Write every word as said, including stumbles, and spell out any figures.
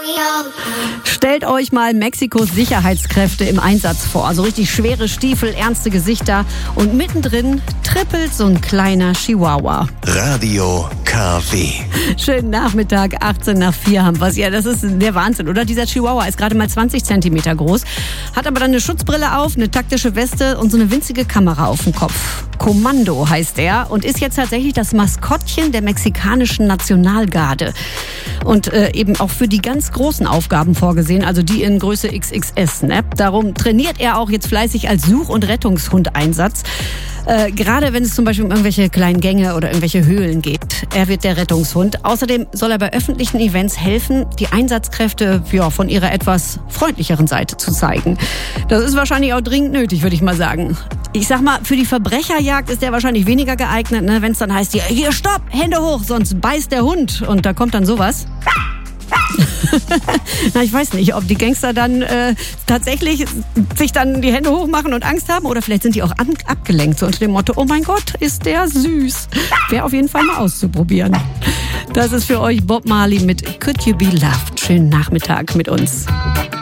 Stellt euch mal Mexikos Sicherheitskräfte im Einsatz vor. Also richtig schwere Stiefel, ernste Gesichter und mittendrin trippelt so ein kleiner Chihuahua. Radio K W. Schönen Nachmittag, achtzehn nach vier haben wir es. Ja, das ist der Wahnsinn, oder? Dieser Chihuahua ist gerade mal zwanzig Zentimeter groß, hat aber dann eine Schutzbrille auf, eine taktische Weste und so eine winzige Kamera auf dem Kopf. Kommando heißt er und ist jetzt tatsächlich das Maskottchen der mexikanischen Nationalgarde. Und äh, eben auch für die ganz großen Aufgaben vorgesehen, also die in Größe X X S. Ne? Darum trainiert er auch jetzt fleißig als Such- und Rettungshund-Einsatz. Äh, gerade wenn es zum Beispiel um irgendwelche kleinen Gänge oder irgendwelche Höhlen geht. Er wird der Rettungshund. Außerdem soll er bei öffentlichen Events helfen, die Einsatzkräfte ja, von ihrer etwas freundlicheren Seite zu zeigen. Das ist wahrscheinlich auch dringend nötig, würde ich mal sagen. Ich sag mal, für die Verbrecherjagd ist der wahrscheinlich weniger geeignet, ne? Wenn es dann heißt, hier, hier, stopp, Hände hoch, sonst beißt der Hund. Und da kommt dann sowas. Na, ich weiß nicht, ob die Gangster dann äh, tatsächlich sich dann die Hände hochmachen und Angst haben oder vielleicht sind die auch an, abgelenkt, so unter dem Motto, oh mein Gott, ist der süß. Wäre auf jeden Fall mal auszuprobieren. Das ist für euch Bob Marley mit Could You Be Loved. Schönen Nachmittag mit uns.